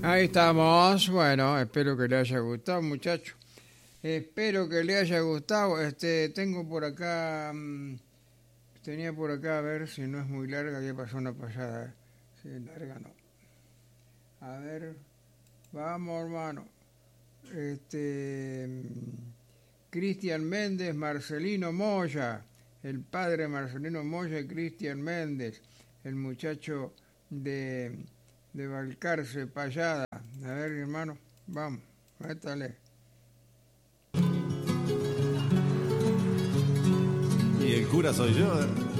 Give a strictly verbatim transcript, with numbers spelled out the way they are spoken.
Ahí estamos. Bueno, espero que le haya gustado, muchacho. Espero que le haya gustado. Este, tengo por acá, mmm, tenía por acá, a ver si no es muy larga, que pasó una pasada. Si es larga, no. A ver, vamos, hermano. Este, Cristian Méndez, Marcelino Moya, el padre Marcelino Moya y Cristian Méndez, el muchacho de, de Balcarce, Payada. A ver, hermano, vamos, métale. Y el cura soy yo, ¿eh?